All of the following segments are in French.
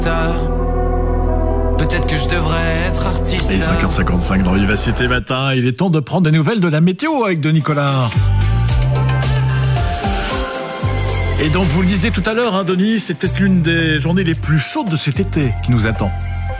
Peut-être que je devrais être artiste. Et 5h55 dans Vivacité Matin, il est temps de prendre des nouvelles de la météo avec Denis Collard. Et donc vous le disiez tout à l'heure, Denis, c'est peut-être l'une des journées les plus chaudes de cet été qui nous attend.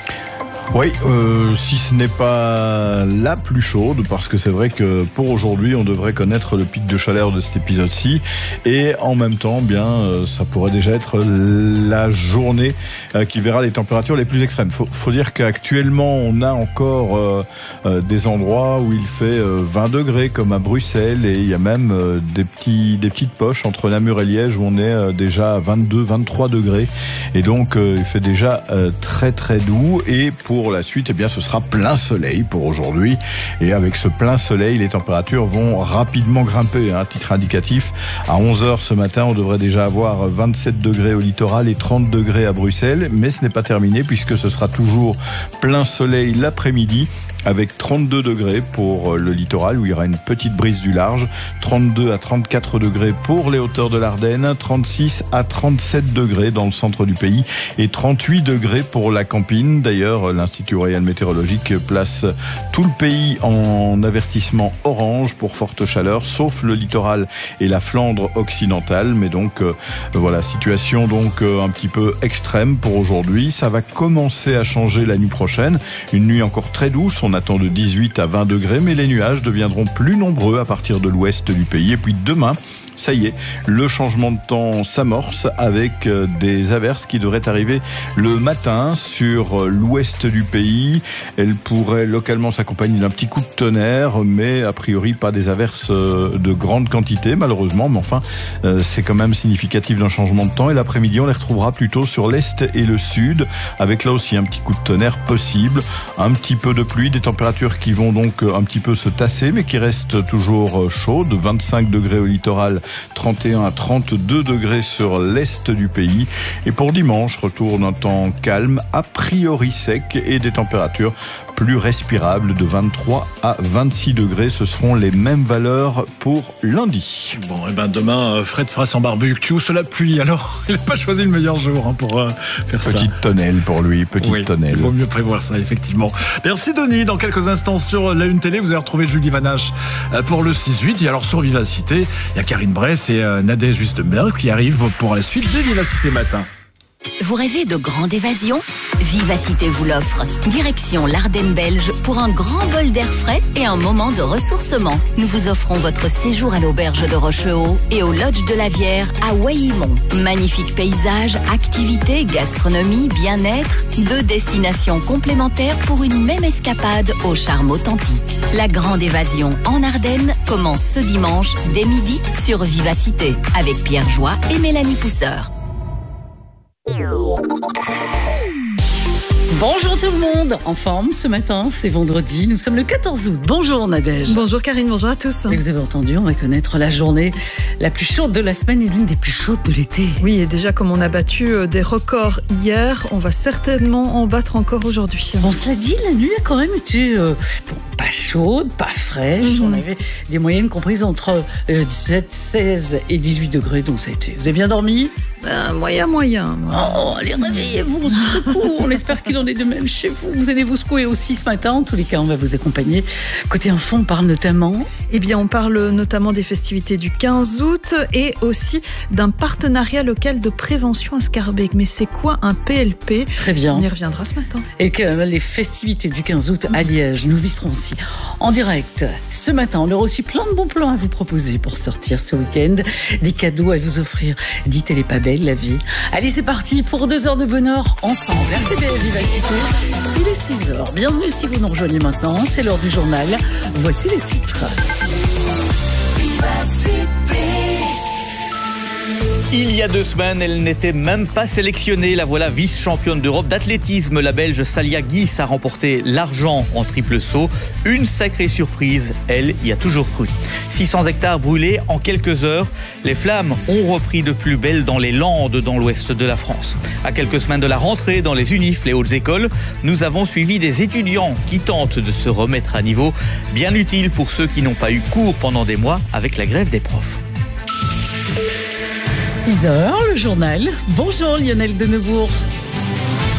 Oui, si ce n'est pas la plus chaude, parce que c'est vrai que pour aujourd'hui, on devrait connaître le pic de chaleur de cet épisode-ci, et en même temps, ça pourrait déjà être la journée qui verra les températures les plus extrêmes. Faut dire qu'actuellement, on a encore des endroits où il fait 20 degrés, comme à Bruxelles, et il y a même des petites poches entre Namur et Liège où on est déjà à 22, 23 degrés, et donc il fait déjà très très doux. Et pour la suite, ce sera plein soleil pour aujourd'hui. Et avec ce plein soleil, les températures vont rapidement grimper. À titre indicatif, à 11h ce matin, on devrait déjà avoir 27 degrés au littoral et 30 degrés à Bruxelles. Mais ce n'est pas terminé puisque ce sera toujours plein soleil l'après-midi, avec 32 degrés pour le littoral où il y aura une petite brise du large, 32 à 34 degrés pour les hauteurs de l'Ardenne, 36 à 37 degrés dans le centre du pays et 38 degrés pour la Campine. D'ailleurs, l'Institut Royal Météorologique place tout le pays en avertissement orange pour forte chaleur, sauf le littoral et la Flandre occidentale. Mais donc, voilà, situation donc un petit peu extrême pour aujourd'hui. Ça va commencer à changer la nuit prochaine. Une nuit encore très douce. On attend de 18 à 20 degrés, mais les nuages deviendront plus nombreux à partir de l'ouest du pays. Et puis demain, ça y est, le changement de temps s'amorce avec des averses qui devraient arriver le matin sur l'ouest du pays. Elles pourraient localement s'accompagner d'un petit coup de tonnerre, mais a priori pas des averses de grande quantité malheureusement. Mais enfin, c'est quand même significatif d'un changement de temps. Et l'après-midi, on les retrouvera plutôt sur l'est et le sud, avec là aussi un petit coup de tonnerre possible, un petit peu de pluie, des températures qui vont donc un petit peu se tasser, mais qui restent toujours chaudes. 25 degrés au littoral, 31 à 32 degrés sur l'est du pays. Et pour dimanche, retour d'un temps calme, a priori sec, et des températures plus respirables de 23 à 26 degrés. Ce seront les mêmes valeurs pour lundi. Bon, et demain, Fred fera son barbecue sous la pluie. Alors, il n'a pas choisi le meilleur jour pour faire ça. Petite tonnelle pour lui, tonnelle. Il vaut mieux prévoir ça, effectivement. Merci Denis. Dans quelques instants sur la Une Télé, vous allez retrouver Julie Vanache pour le 6-8. Et alors sur Vivacité, il y a Karine Bress et Nadège Wüstenberg qui arrivent pour la suite de Vivacité Matin. Vous rêvez de grande évasion ? Vivacité vous l'offre. Direction l'Ardenne belge pour un grand bol d'air frais et un moment de ressourcement. Nous vous offrons votre séjour à l'auberge de Rochehaut et au lodge de la Vière à Waillimont. Magnifiques paysages, activités, gastronomie, bien-être, 2 destinations complémentaires pour une même escapade au charme authentique. La grande évasion en Ardennes commence ce dimanche dès midi sur Vivacité avec Pierre Joie et Mélanie Pousseur. Bonjour tout le monde, en forme ce matin, c'est vendredi, nous sommes le 14 août. Bonjour Nadège. Bonjour Karine, bonjour à tous. Et vous avez entendu, on va connaître la journée la plus chaude de la semaine et l'une des plus chaudes de l'été. Oui, et déjà comme on a battu des records hier, on va certainement en battre encore aujourd'hui. Bon, cela dit, la nuit a quand même été pas chaude, pas fraîche. On avait des moyennes comprises entre 17, 16 et 18 degrés, donc ça a été. Vous avez bien dormi ? Moyen. Oh, allez, réveillez-vous, on se secoue. On espère qu'il en est de même chez vous. Vous allez vous secouer aussi ce matin. En tous les cas, on va vous accompagner. Côté info, on parle notamment... on parle notamment des festivités du 15 août et aussi d'un partenariat local de prévention à Schaerbeek. Mais c'est quoi un PLP ? Très bien. On y reviendra ce matin. Et que les festivités du 15 août à Liège, nous y serons aussi en direct. Ce matin, on aura aussi plein de bons plans à vous proposer pour sortir ce week-end. Des cadeaux à vous offrir. Dites, elle est pas belle, la vie. Allez, c'est parti pour 2 heures de bonheur ensemble. RTL Vivacité, il est 6h. Bienvenue si vous nous rejoignez maintenant. C'est l'heure du journal. Voici les titres. Il y a 2 semaines, elle n'était même pas sélectionnée. La voilà vice-championne d'Europe d'athlétisme. La Belge Salia Guis a remporté l'argent en triple saut. Une sacrée surprise, elle y a toujours cru. 600 hectares brûlés en quelques heures. Les flammes ont repris de plus belle dans les Landes, dans l'ouest de la France. À quelques semaines de la rentrée dans les UNIF, les hautes écoles, nous avons suivi des étudiants qui tentent de se remettre à niveau. Bien utile pour ceux qui n'ont pas eu cours pendant des mois avec la grève des profs. 6h, le journal. Bonjour Lionel Denebourg.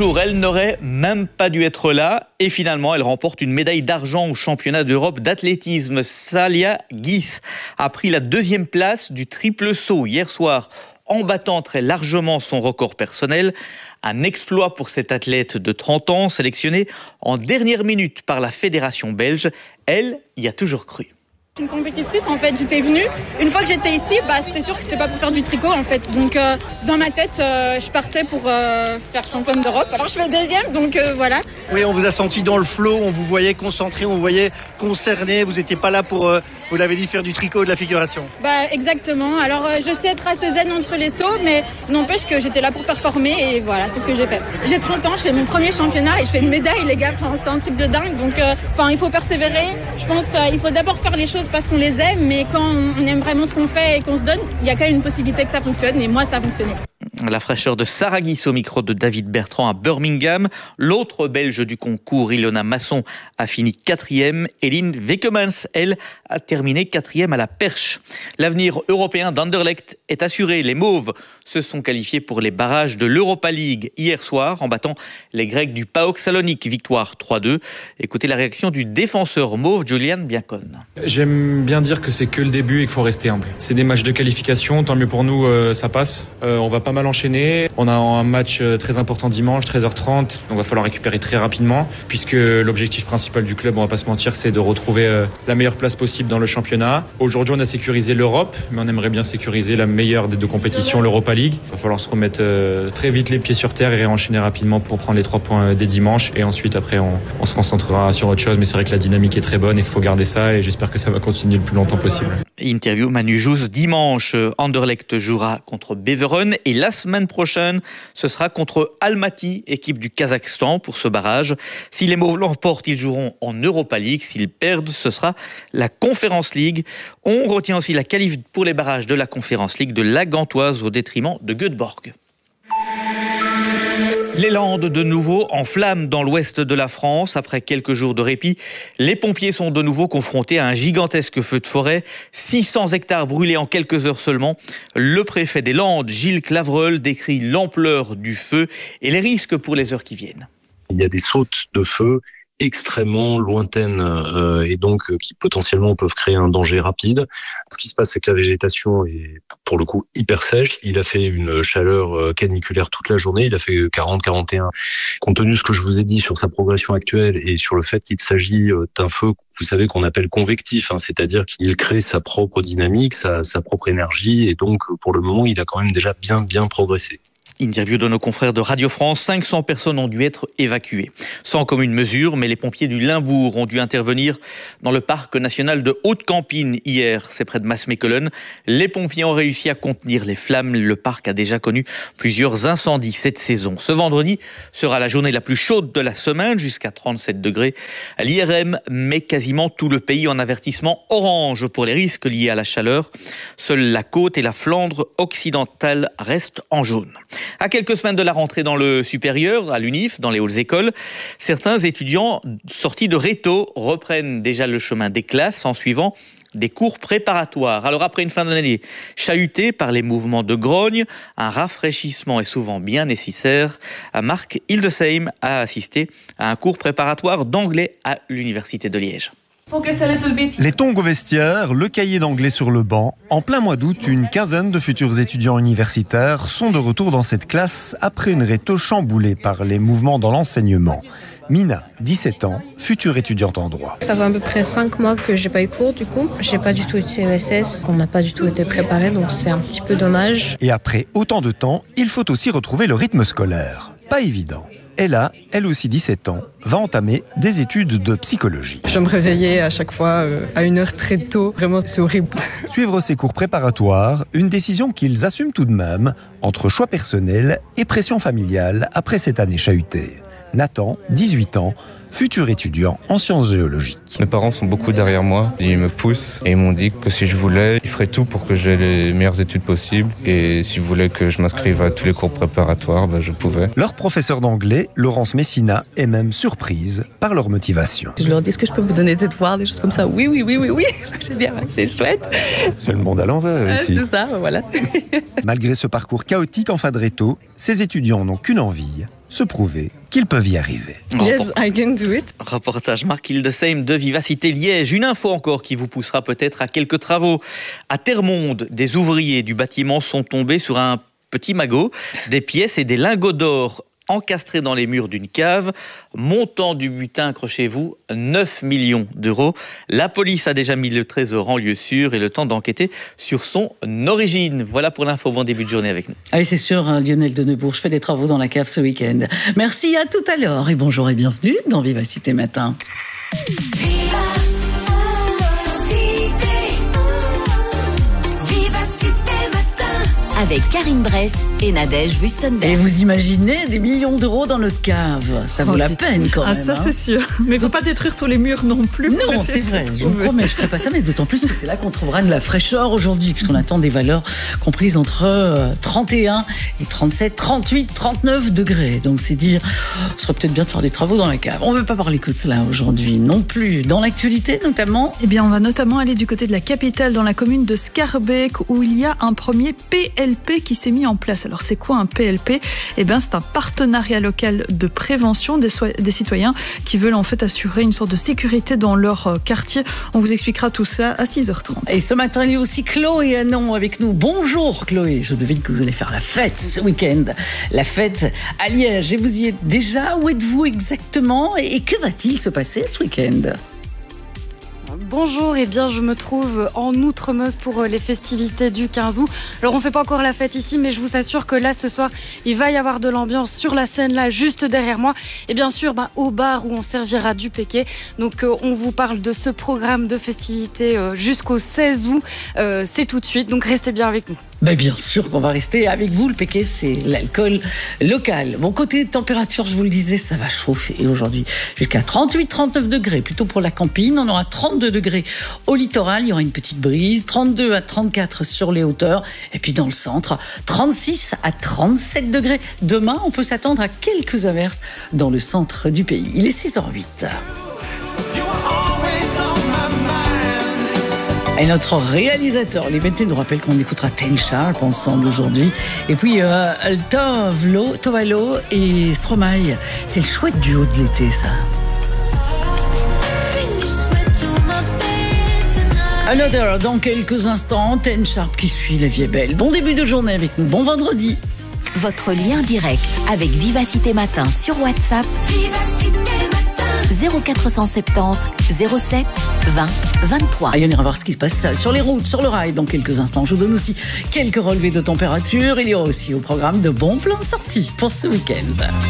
jour, elle n'aurait même pas dû être là. Et finalement, elle remporte une médaille d'argent au championnat d'Europe d'athlétisme. Salia Guis a pris la 2e place du triple saut hier soir, en battant très largement son record personnel. Un exploit pour cette athlète de 30 ans, sélectionnée en dernière minute par la fédération belge. Elle y a toujours cru. Une compétitrice, en fait, j'étais venue. Une fois que j'étais ici, c'était sûr que c'était pas pour faire du tricot, en fait. Donc, dans ma tête, je partais pour faire championne d'Europe. Alors, je fais 2e, donc voilà. Oui, on vous a senti dans le flow, on vous voyait concentré, on vous voyait concerné. Vous n'étiez pas là pour, vous l'avez dit, faire du tricot, de la figuration. Exactement. Alors, je sais être assez zen entre les sauts, mais n'empêche que j'étais là pour performer et voilà, c'est ce que j'ai fait. J'ai 30 ans, je fais mon premier championnat et je fais une médaille, les gars. C'est un truc de dingue. Donc, il faut persévérer. Je pense qu'il faut d'abord faire les choses parce qu'on les aime, mais quand on aime vraiment ce qu'on fait et qu'on se donne, il y a quand même une possibilité que ça fonctionne, et moi ça a fonctionné. La fraîcheur de Sarah Guis au micro de David Bertrand à Birmingham. L'autre Belge du concours, Ilona Masson, a fini 4e. Eline Wekemans, elle, a terminé 4e à la perche. L'avenir européen d'Anderlecht est assuré. Les Mauves se sont qualifiés pour les barrages de l'Europa League hier soir en battant les Grecs du PAOK Salonique. Victoire 3-2. Écoutez la réaction du défenseur mauve, Julian Biancon. J'aime bien dire que c'est que le début et qu'il faut rester humble. C'est des matchs de qualification, tant mieux pour nous, ça passe. On va pas mal enchaîner. On a un match très important dimanche, 13h30, donc il va falloir récupérer très rapidement, puisque l'objectif principal du club, on va pas se mentir, c'est de retrouver la meilleure place possible dans le championnat. Aujourd'hui, on a sécurisé l'Europe, mais on aimerait bien sécuriser la meilleure des 2 compétitions, l'Europa League. Il va falloir se remettre très vite les pieds sur terre et enchaîner rapidement pour prendre les 3 points dès dimanche, et ensuite après on se concentrera sur autre chose, mais c'est vrai que la dynamique est très bonne et il faut garder ça, et j'espère que ça va continuer le plus longtemps possible. Interview Manu Jousse dimanche. Anderlecht jouera contre Beveren et la semaine prochaine, ce sera contre Almaty, équipe du Kazakhstan, pour ce barrage. Si les Mauves l'emportent, ils joueront en Europa League. S'ils perdent, ce sera la Conference League. On retient aussi la qualif pour les barrages de la Conference League de la Gantoise au détriment de Göteborg. Les Landes de nouveau en flammes dans l'ouest de la France. Après quelques jours de répit, les pompiers sont de nouveau confrontés à un gigantesque feu de forêt. 600 hectares brûlés en quelques heures seulement. Le préfet des Landes, Gilles Clavreul, décrit l'ampleur du feu et les risques pour les heures qui viennent. Il y a des sautes de feu extrêmement lointaines et donc qui potentiellement peuvent créer un danger rapide. Ce qui se passe, c'est que la végétation est pour le coup hyper sèche. Il a fait une chaleur caniculaire toute la journée. Il a fait 40-41. Compte tenu de ce que je vous ai dit sur sa progression actuelle et sur le fait qu'il s'agit d'un feu, vous savez, qu'on appelle convectif, c'est-à-dire qu'il crée sa propre dynamique, sa propre énergie, et donc pour le moment, il a quand même déjà bien progressé. Interview de nos confrères de Radio France. 500 personnes ont dû être évacuées. Sans commune mesure, mais les pompiers du Limbourg ont dû intervenir dans le parc national de Haute-Campine hier. C'est près de Maasmechelen. Les pompiers ont réussi à contenir les flammes. Le parc a déjà connu plusieurs incendies cette saison. Ce vendredi sera la journée la plus chaude de la semaine, jusqu'à 37 degrés. À l'IRM, mais quasiment tout le pays en avertissement orange pour les risques liés à la chaleur. Seule la côte et la Flandre occidentale restent en jaune. À quelques semaines de la rentrée dans le supérieur, à l'UNIF, dans les hautes écoles, certains étudiants sortis de Réto reprennent déjà le chemin des classes en suivant des cours préparatoires. Alors après une fin d'année chahutée par les mouvements de grogne, un rafraîchissement est souvent bien nécessaire. Marc Hildesheim a assisté à un cours préparatoire d'anglais à l'Université de Liège. Les tongs au vestiaire, le cahier d'anglais sur le banc. En plein mois d'août, une quinzaine de futurs étudiants universitaires sont de retour dans cette classe après une réto chamboulée par les mouvements dans l'enseignement. Mina, 17 ans, future étudiante en droit. Ça fait à peu près 5 mois que j'ai pas eu cours du coup. J'ai pas du tout eu de CESS, on n'a pas du tout été préparé, donc c'est un petit peu dommage. Et après autant de temps, il faut aussi retrouver le rythme scolaire. Pas évident. Ella, elle aussi 17 ans, va entamer des études de psychologie. Je me réveillais à chaque fois à 1h très tôt. Vraiment, c'est horrible. Suivre ces cours préparatoires, une décision qu'ils assument tout de même, entre choix personnel et pression familiale après cette année chahutée. Nathan, 18 ans, futur étudiant en sciences géologiques. Mes parents sont beaucoup derrière moi, ils me poussent et ils m'ont dit que si je voulais, ils feraient tout pour que j'aie les meilleures études possibles, et si je voulais que je m'inscrive à tous les cours préparatoires, je pouvais. Leur professeur d'anglais, Laurence Messina, est même surprise par leur motivation. Je leur dis, est-ce que je peux vous donner des devoirs, des choses comme ça? Oui. J'ai dit, c'est chouette. C'est le monde à l'envers ici. C'est ça, voilà. Malgré ce parcours chaotique en fin de réto, ces étudiants n'ont qu'une envie, se prouver qu'ils peuvent y arriver. Yes, I can do it. Reportage Marc Hildesheim de Vivacité Liège. Une info encore qui vous poussera peut-être à quelques travaux. À Termonde, des ouvriers du bâtiment sont tombés sur un petit magot, des pièces et des lingots d'or encastrés dans les murs d'une cave. Montant du butin, accrochez-vous, 9 millions d'euros. La police a déjà mis le trésor en lieu sûr et le temps d'enquêter sur son origine. Voilà pour l'info. Bon début de journée avec nous. Ah oui, c'est sûr, hein, Lionel Denebourg, je fais des travaux dans la cave ce week-end. Merci, à tout à l'heure et bonjour et bienvenue dans Vivacité Matin. Avec Karine Bress et Nadège Wüstenberg. Et vous imaginez des millions d'euros dans notre cave. Ça vaut la peine quand même. Ça, c'est sûr. Mais il ne faut pas détruire tous les murs non plus. Non, c'est vrai. Je vous promets, je ne ferai pas ça. Mais d'autant plus que c'est là qu'on trouvera de la fraîcheur aujourd'hui, puisqu'on attend des valeurs comprises entre 31 et 37, 38, 39 degrés. Donc c'est dire, ce serait peut-être bien de faire des travaux dans la cave. On ne veut pas parler que de cela aujourd'hui non plus. Dans l'actualité notamment. Eh bien, on va notamment aller du côté de la capitale, dans la commune de Schaerbeek, où il y a un premier PLP qui s'est mis en place. Alors c'est quoi un PLP ? Eh bien c'est un partenariat local de prévention des citoyens qui veulent en fait assurer une sorte de sécurité dans leur quartier. On vous expliquera tout ça à 6h30. Et ce matin il y a aussi Chloé Hanon avec nous. Bonjour Chloé, je devine que vous allez faire la fête ce week-end. La fête à Liège. Et vous y êtes déjà ? Où êtes-vous exactement ? Et que va-t-il se passer ce week-end ? Bonjour, eh bien je me trouve en Outremeuse pour les festivités du 15 août. Alors on ne fait pas encore la fête ici, mais je vous assure que là ce soir, il va y avoir de l'ambiance sur la scène là, juste derrière moi. Et bien sûr, au bar où on servira du péqué. Donc on vous parle de ce programme de festivités jusqu'au 16 août. C'est tout de suite, donc restez bien avec nous. Bien sûr qu'on va rester avec vous. Le péqué, c'est l'alcool local. Bon, côté température, je vous le disais, ça va chauffer aujourd'hui jusqu'à 38-39 degrés. Plutôt pour la campine, on aura 32 degrés au littoral. Il y aura une petite brise. 32 à 34 sur les hauteurs. Et puis dans le centre, 36 à 37 degrés. Demain, on peut s'attendre à quelques averses dans le centre du pays. Il est 6h08. Et notre réalisateur, Liberté, nous rappelle qu'on écoutera Ten Sharp ensemble aujourd'hui. Et puis, Tovalo et Stromae. C'est le chouette duo de l'été, ça. Another, dans quelques instants, Ten Sharp qui suit La Vie est belle. Bon début de journée avec nous. Bon vendredi. Votre lien direct avec Vivacité Matin sur WhatsApp. Vivacité Matin. 0470 07 20 23. Et on ira voir ce qui se passe sur les routes, sur le rail dans quelques instants. Je vous donne aussi quelques relevés de température. Il y aura aussi au programme de bons plans de sortie pour ce week-end.